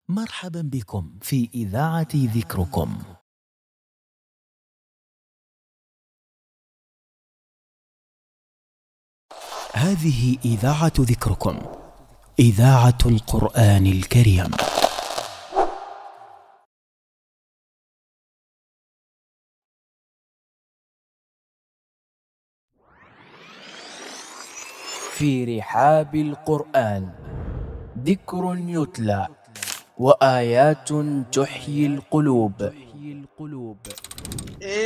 مرحبا بكم في إذاعة ذكركم. هذه إذاعة ذكركم، إذاعة القرآن الكريم. في رحاب القرآن ذكر يتلى وآيات تحيي القلوب.